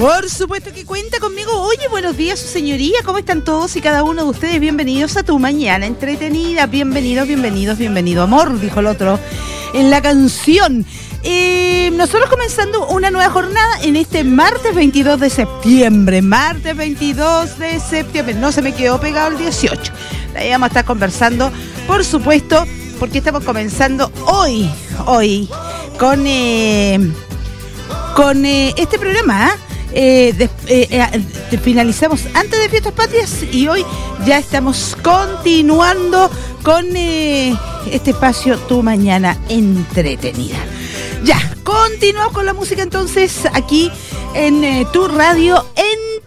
Por supuesto que cuenta conmigo. Oye, buenos días, su señoría. ¿Cómo están todos y cada uno de ustedes? Bienvenidos a tu mañana entretenida. Bienvenidos, amor, dijo el otro en la canción. Nosotros comenzando una nueva jornada en este martes 22 de septiembre. Martes 22 de septiembre. No se me quedó pegado el 18. Ahí vamos a estar conversando, por supuesto, porque estamos comenzando hoy con este programa. Finalizamos antes de Fiestas Patrias y hoy ya estamos continuando con este espacio Tu Mañana Entretenida. Ya, continuamos con la música entonces aquí en tu radio en